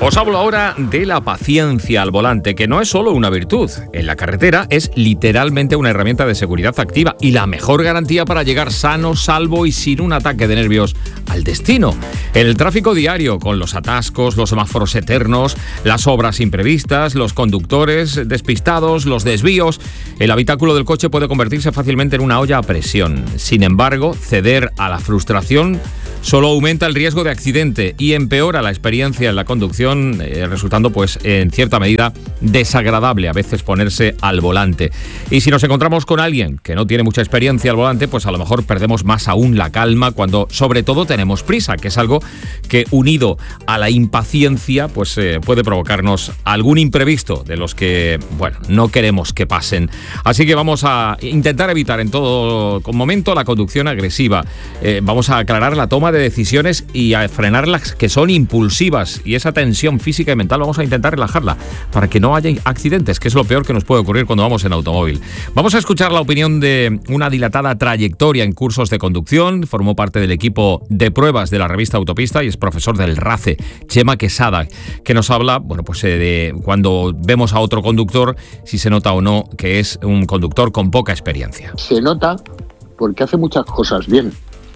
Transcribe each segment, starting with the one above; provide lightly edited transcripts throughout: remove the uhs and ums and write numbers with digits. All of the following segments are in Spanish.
Os hablo ahora de la paciencia al volante, que no es solo una virtud. En la carretera es literalmente una herramienta de seguridad activa y la mejor garantía para llegar sano, salvo y sin un ataque de nervios al destino. En el tráfico diario, con los atascos, los semáforos eternos, las obras imprevistas, los conductores despistados, los desvíos, el habitáculo del coche puede convertirse fácilmente en una olla a presión. Sin embargo, ceder a la frustración solo aumenta el riesgo de accidente y empeora la experiencia en la conducción, resultando pues en cierta medida desagradable a veces ponerse al volante. Y si nos encontramos con alguien que no tiene mucha experiencia al volante, pues a lo mejor perdemos más aún la calma cuando sobre todo tenemos prisa, que es algo que unido a la impaciencia pues puede provocarnos algún imprevisto de los que, bueno, no queremos que pasen. Así que vamos a intentar evitar en todo momento la conducción agresiva. Vamos a aclarar la toma de decisiones y a frenar las que son impulsivas, y esa tensión física y mental vamos a intentar relajarla para que no haya accidentes, que es lo peor que nos puede ocurrir cuando vamos en automóvil. Vamos a escuchar la opinión de una dilatada trayectoria en cursos de conducción, formó parte del equipo de pruebas de la revista Autopista y es profesor del RACE, Chema Quesada, que nos habla, bueno, pues de cuando vemos a otro conductor, si se nota o no que es un conductor con poca experiencia. Se nota porque hace muchas cosas bien.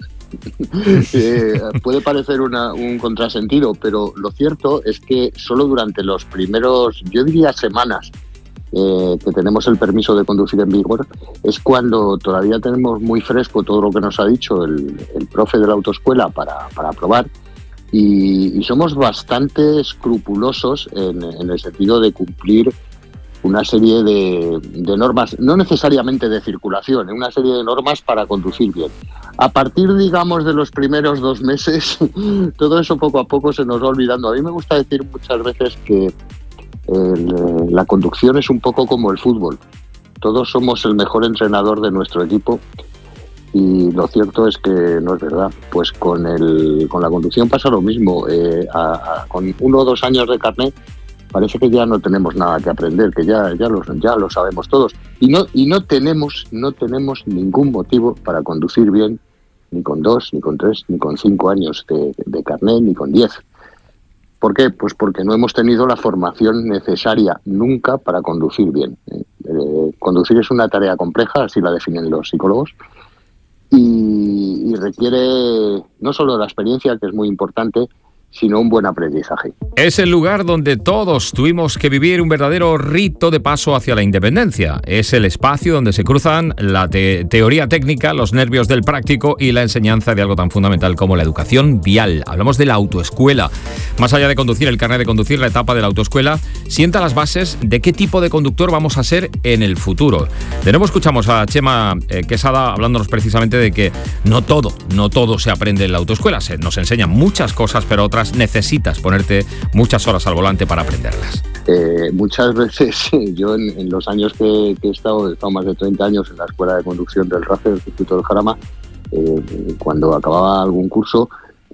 Puede parecer un contrasentido, pero lo cierto es que solo durante los primeros, yo diría semanas, que tenemos el permiso de conducir en vigor, es cuando todavía tenemos muy fresco todo lo que nos ha dicho el profe de la autoescuela para probar, y somos bastante escrupulosos en el sentido de cumplir una serie de normas, no necesariamente de circulación, una serie de normas para conducir bien. A partir, digamos, de los primeros 2 meses, todo eso poco a poco se nos va olvidando. A mí me gusta decir muchas veces que la conducción es un poco como el fútbol. Todos somos el mejor entrenador de nuestro equipo y lo cierto es que no es verdad. Pues con la conducción pasa lo mismo. Con 1 o 2 años de carné parece que ya no tenemos nada que aprender, que ya lo sabemos todos. Y no tenemos ningún motivo para conducir bien, ni con 2, ni con 3, ni con 5 años de carné, ni con 10. ¿Por qué? Pues porque no hemos tenido la formación necesaria nunca para conducir bien. Conducir es una tarea compleja, así la definen los psicólogos, y requiere no solo la experiencia, que es muy importante, sino un buen aprendizaje. Es el lugar donde todos tuvimos que vivir un verdadero rito de paso hacia la independencia. Es el espacio donde se cruzan la teoría técnica, los nervios del práctico y la enseñanza de algo tan fundamental como la educación vial. Hablamos de la autoescuela. Más allá de conducir el carnet de conducir, la etapa de la autoescuela sienta las bases de qué tipo de conductor vamos a ser en el futuro. De nuevo escuchamos a Chema Quesada hablándonos precisamente de que no todo se aprende en la autoescuela. Nos enseñan muchas cosas, pero otras necesitas ponerte muchas horas al volante para aprenderlas. Muchas veces, yo en los años que he estado más de 30 años en la escuela de conducción del RACE, del Instituto del Jarama, cuando acababa algún curso,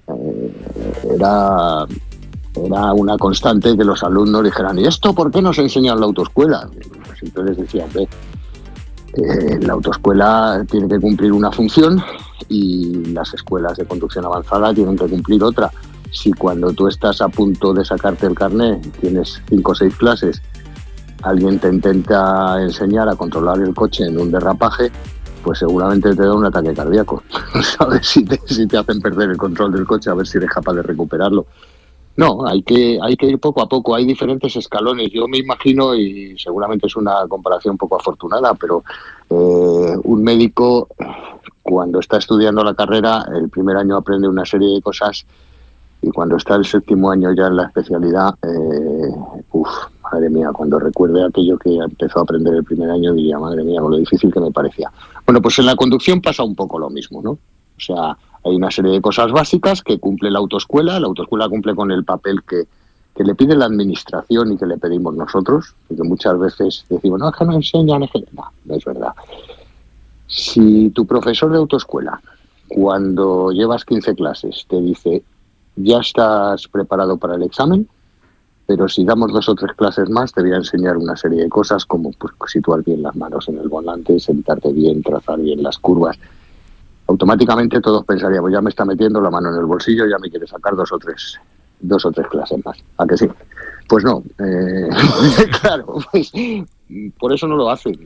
era una constante que los alumnos dijeran: ¿y esto por qué nos enseñan la autoescuela? Siempre les decía: la autoescuela tiene que cumplir una función y las escuelas de conducción avanzada tienen que cumplir otra. Si cuando tú estás a punto de sacarte el carnet, tienes 5 o 6 clases, alguien te intenta enseñar a controlar el coche en un derrapaje, pues seguramente te da un ataque cardíaco. ¿Sabes? Si te hacen perder el control del coche, a ver si eres capaz de recuperarlo. No, hay que ir poco a poco. Hay diferentes escalones. Yo me imagino, y seguramente es una comparación un poco afortunada, pero un médico, cuando está estudiando la carrera, el primer año aprende una serie de cosas, y cuando está el 7º año ya en la especialidad, madre mía, cuando recuerde aquello que empezó a aprender el primer año, diría: madre mía, con lo difícil que me parecía. Bueno, pues en la conducción pasa un poco lo mismo, ¿no? O sea, hay una serie de cosas básicas que cumple la autoescuela cumple con el papel que le pide la administración y que le pedimos nosotros, porque muchas veces decimos: no, es que no enseñan, no es verdad. Si tu profesor de autoescuela, cuando llevas 15 clases, te dice: ya estás preparado para el examen, pero si damos 2 o 3 clases más, te voy a enseñar una serie de cosas como pues, situar bien las manos en el volante, sentarte bien, trazar bien las curvas. Automáticamente todos pensaríamos: ya me está metiendo la mano en el bolsillo, ya me quiere sacar 2 o 3 2 o 3 clases más. ¿A que sí? Pues no. Claro, pues por eso no lo hacen,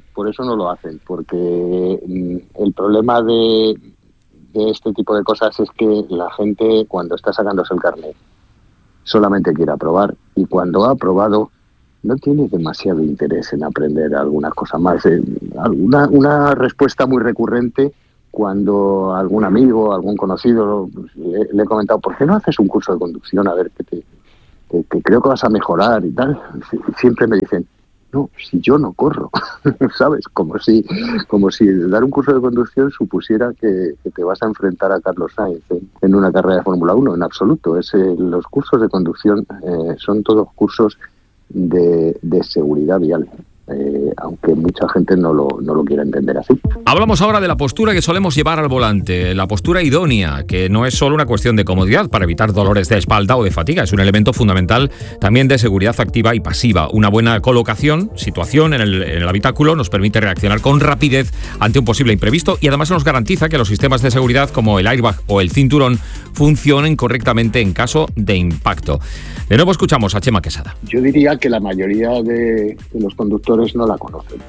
porque el problema de este tipo de cosas es que la gente, cuando está sacándose el carnet, solamente quiere aprobar, y cuando ha aprobado no tiene demasiado interés en aprender algunas cosas más. Una respuesta muy recurrente, cuando algún amigo, algún conocido le he comentado, ¿por qué no haces un curso de conducción? A ver, que creo que vas a mejorar y tal. Siempre me dicen, no, si yo no corro, ¿sabes? Como si dar un curso de conducción supusiera que te vas a enfrentar a Carlos Sainz en una carrera de Fórmula 1, en absoluto. Los cursos de conducción son todos cursos de seguridad vial. Aunque mucha gente no lo quiera entender así. Hablamos ahora de la postura que solemos llevar al volante, la postura idónea, que no es solo una cuestión de comodidad para evitar dolores de espalda o de fatiga, es un elemento fundamental también de seguridad activa y pasiva. Una buena colocación, situación en el habitáculo nos permite reaccionar con rapidez ante un posible imprevisto y además nos garantiza que los sistemas de seguridad como el airbag o el cinturón funcionen correctamente en caso de impacto. De nuevo escuchamos a Chema Quesada. Yo diría que la mayoría de los conductores no la conocen,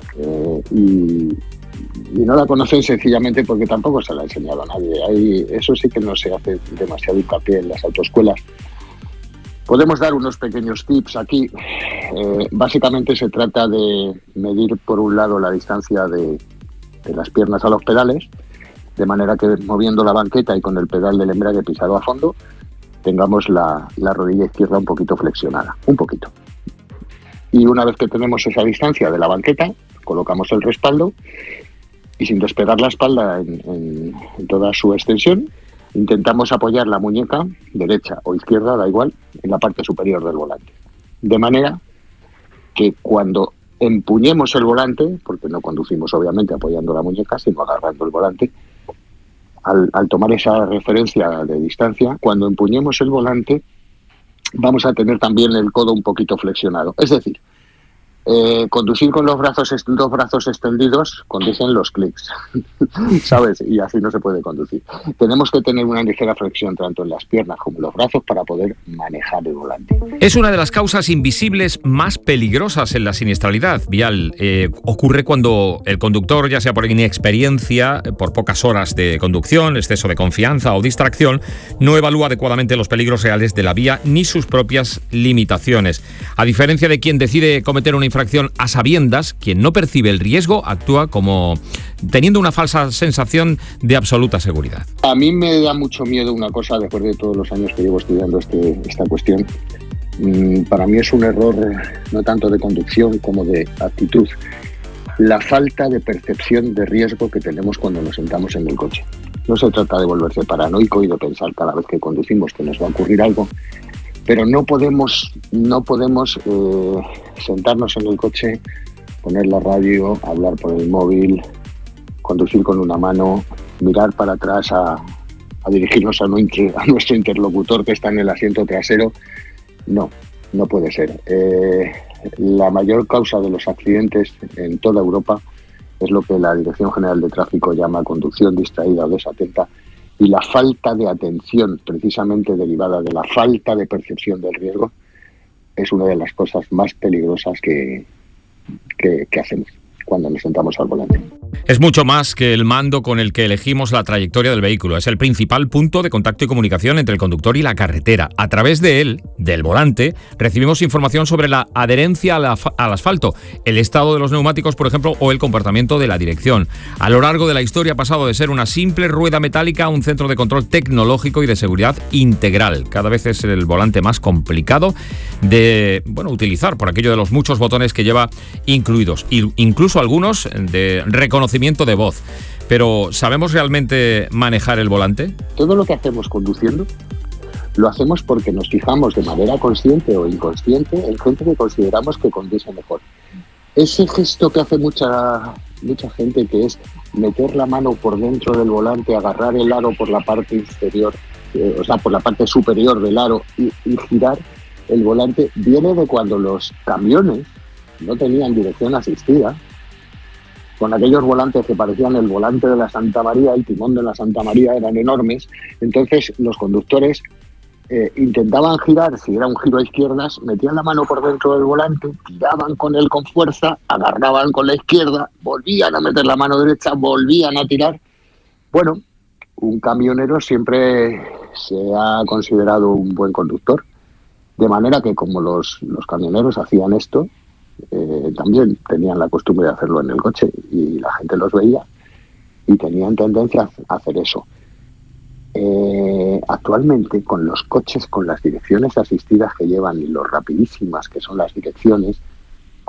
y no la conocen sencillamente porque tampoco se la ha enseñado a nadie. Eso sí que no se hace demasiado hincapié en las autoescuelas. Podemos dar unos pequeños tips aquí. Básicamente se trata de medir, por un lado, la distancia de las piernas a los pedales, de manera que moviendo la banqueta y con el pedal del embrague pisado a fondo, tengamos la rodilla izquierda un poquito flexionada, un poquito. Y una vez que tenemos esa distancia de la banqueta, colocamos el respaldo y, sin despegar la espalda en toda su extensión, intentamos apoyar la muñeca, derecha o izquierda, da igual, en la parte superior del volante. De manera que cuando empuñemos el volante, porque no conducimos obviamente apoyando la muñeca, sino agarrando el volante, al tomar esa referencia de distancia, cuando empuñemos el volante, vamos a tener también el codo un poquito flexionado. Es decir, conducir con dos brazos extendidos conducen los clics, ¿sabes? Y así no se puede conducir. Tenemos que tener una ligera flexión tanto en las piernas como en los brazos para poder manejar el volante. Es una de las causas invisibles más peligrosas en la siniestralidad vial. Ocurre cuando el conductor, ya sea por inexperiencia, por pocas horas de conducción, exceso de confianza o distracción, no evalúa adecuadamente los peligros reales de la vía ni sus propias limitaciones. A diferencia de quien decide cometer una infracción a sabiendas, quien no percibe el riesgo actúa como teniendo una falsa sensación de absoluta seguridad. A mí me da mucho miedo una cosa, después de todos los años que llevo estudiando esta cuestión. Para mí es un error no tanto de conducción como de actitud. La falta de percepción de riesgo que tenemos cuando nos sentamos en el coche. No se trata de volverse paranoico y de pensar cada vez que conducimos que nos va a ocurrir algo, pero no podemos sentarnos en el coche, poner la radio, hablar por el móvil, conducir con una mano, mirar para atrás a dirigirnos a nuestro interlocutor que está en el asiento trasero. No puede ser. La mayor causa de los accidentes en toda Europa es lo que la Dirección General de Tráfico llama conducción distraída o desatenta, y la falta de atención, precisamente derivada de la falta de percepción del riesgo, es una de las cosas más peligrosas que hacemos cuando nos sentamos al volante. Es mucho más que el mando con el que elegimos la trayectoria del vehículo. Es el principal punto de contacto y comunicación entre el conductor y la carretera. A través de él, del volante, recibimos información sobre la adherencia al asfalto, el estado de los neumáticos, por ejemplo, o el comportamiento de la dirección. A lo largo de la historia ha pasado de ser una simple rueda metálica a un centro de control tecnológico y de seguridad integral. Cada vez es el volante más complicado de utilizar por aquello de los muchos botones que lleva incluidos, incluso algunos de reconocimiento de voz. Pero ¿sabemos realmente manejar el volante? Todo lo que hacemos conduciendo lo hacemos porque nos fijamos de manera consciente o inconsciente en gente que consideramos que conduce mejor. Ese gesto que hace mucha gente, que es meter la mano por dentro del volante, agarrar el aro por la parte inferior, por la parte superior del aro y girar el volante, viene de cuando los camiones no tenían dirección asistida, con aquellos volantes que parecían el volante de la Santa María, el timón de la Santa María, eran enormes. Entonces los conductores intentaban girar, si era un giro a izquierdas, metían la mano por dentro del volante, tiraban con él con fuerza, agarraban con la izquierda, volvían a meter la mano derecha, volvían a tirar. Bueno, un camionero siempre se ha considerado un buen conductor, de manera que como los camioneros hacían esto, también tenían la costumbre de hacerlo en el coche y la gente los veía y tenían tendencia a hacer eso. Actualmente, con los coches, con las direcciones asistidas que llevan y lo rapidísimas que son las direcciones,